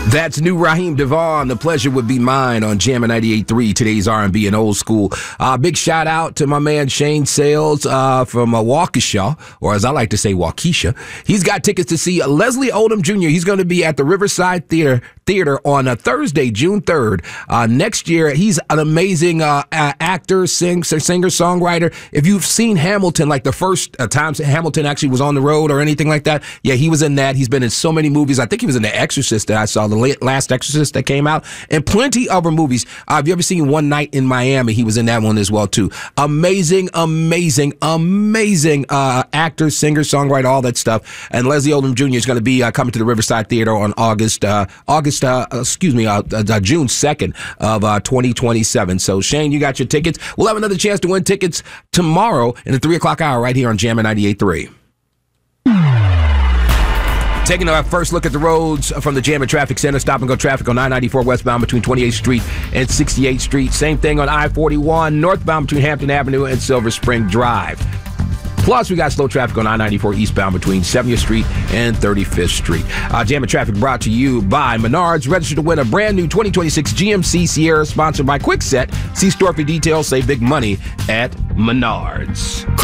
That's new Raheem Devon. The pleasure would be mine on Jammin' 98.3, today's R&B and old school. Big shout out to my man Shane Sales from Waukesha, or as I like to say, Waukesha. He's got tickets to see Leslie Odom Jr. He's going to be at the Riverside Theater on Thursday, June 3rd. Next year, he's an amazing actor, singer, songwriter. If you've seen Hamilton, like the first times Hamilton actually was on the road or anything like that, yeah, he was in that. He's been in so many movies. I think he was in The Exorcist that I saw, the last Exorcist that came out, and plenty other movies. Have you ever seen One Night in Miami? He was in that one as well, too. Amazing actor, singer, songwriter, all that stuff. And Leslie Odom Jr. is going to be coming to the Riverside Theater on June 2nd of 2027. So, Shane, you got your tickets. We'll have another chance to win tickets tomorrow in the 3 o'clock hour right here on Jammin' 98.3. Taking our first look at the roads from the Jammin' Traffic Center. Stop and go traffic on I-94 westbound between 28th Street and 68th Street. Same thing on I-41 northbound between Hampton Avenue and Silver Spring Drive. Plus, we got slow traffic on I-94 eastbound between 70th Street and 35th Street. Jammin' Traffic brought to you by Menards. Register to win a brand new 2026 GMC Sierra sponsored by Kwikset. See store for details. Save big money at Menards.